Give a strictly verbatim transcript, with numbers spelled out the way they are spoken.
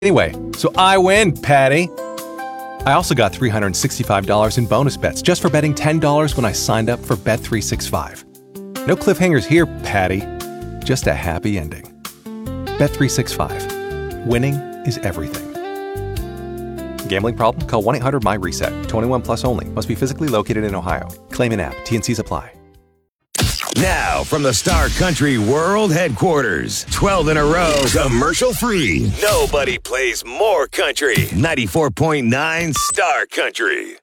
Anyway, so I win, Patty. I also got three hundred sixty-five dollars in bonus bets just for betting ten dollars when I signed up for Bet three sixty-five. No cliffhangers here, Patty. Just a happy ending. Bet three sixty-five. Winning is everything. Gambling problem? Call one eight hundred my reset. twenty-one plus only. Must be physically located in Ohio. Claim in app. T N Cs apply. Now, from the Star Country World Headquarters, twelve in a row, commercial-free. Nobody plays more country. ninety-four point nine Star Country.